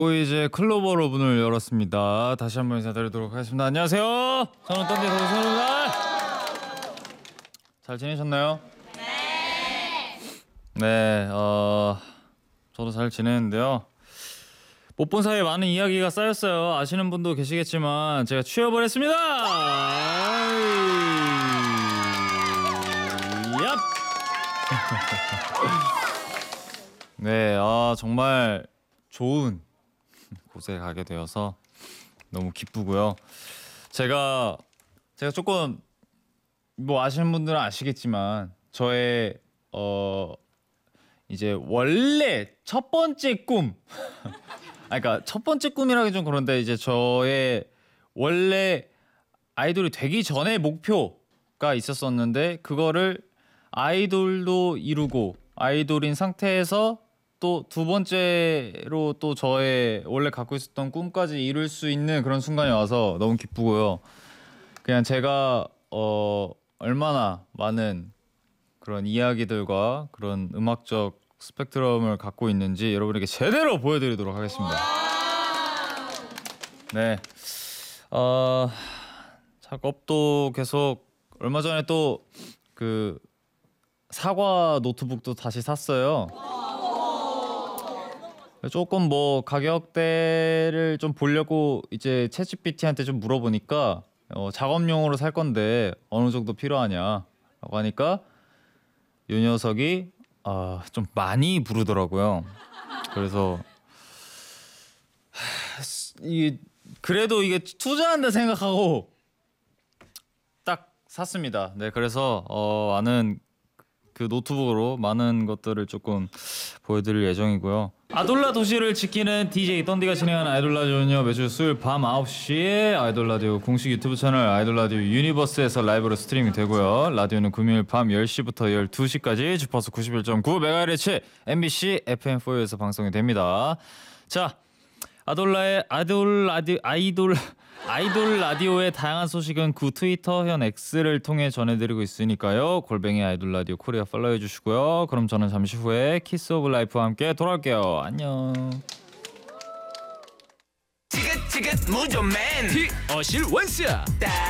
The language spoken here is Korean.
이제 클로버로 문을 열었습니다. 다시 한번 인사드리도록 하겠습니다. 안녕하세요. 저는 던디 도시입니다. 잘 지내셨나요? 네. 저도 잘 지내는데요. 못 본 사이에 많은 이야기가 쌓였어요. 아시는 분도 계시겠지만 제가 취업을 했습니다. 얍. 네, 정말 좋은 곳에 가게 되어서 너무 기쁘고요. 제가 조금 뭐 아시는 분들은 아시겠지만 저의 이제 원래 첫 번째 꿈 그러니까 첫 번째 꿈이라기 좀 그런데 이제 저의 원래 아이돌이 되기 전에 목표가 있었었는데 그거를 아이돌도 이루고 아이돌인 상태에서 또 두 번째로 또 저의 원래 갖고 있었던 꿈까지 이룰 수 있는 그런 순간이 와서 너무 기쁘고요. 그냥 제가 얼마나 많은 그런 이야기들과 그런 음악적 스펙트럼을 갖고 있는지 여러분에게 제대로 보여드리도록 하겠습니다. 네, 작업도 계속 얼마 전에 또 그 사과 노트북도 다시 샀어요. 조금 뭐 가격대를 좀 보려고 이제 챗GPT한테 좀 물어보니까 작업용으로 살 건데 어느 정도 필요하냐라고 하니까 이 녀석이 좀 많이 부르더라고요. 그래서 이게 그래도 이게 투자한다 생각하고 딱 샀습니다. 네, 그래서 많은 그 노트북으로 많은 것들을 조금 보여드릴 예정이고요. 아돌라 도시를 지키는 DJ 던디가 진행하는 아이돌 라디오는요, 매주 수요일 밤 9시에 아이돌 라디오 공식 유튜브 채널 아이돌 라디오 유니버스에서 라이브로 스트리밍 되고요. 라디오는 금요일 밤 10시부터 12시까지 주파수 91.9MHz MBC FM4에서 방송이 됩니다. 자, 아이돌 라디오의 다양한 소식은 구 트위터 현 X를 통해 전해드리고 있으니까요. 골뱅이 아이돌 라디오 코리아 팔로우해 주시고요. 그럼 저는 잠시 후에 키스 오브 라이프와 함께 돌아올게요. 안녕. 지긋지긋 무조맨 어실 원스